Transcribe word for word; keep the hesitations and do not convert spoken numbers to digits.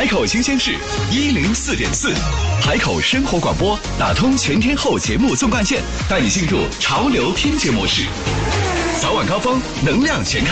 海口新鲜事一零四点四，海口生活广播打通全天候节目纵贯线，带你进入潮流听觉模式。早晚高峰，能量全开。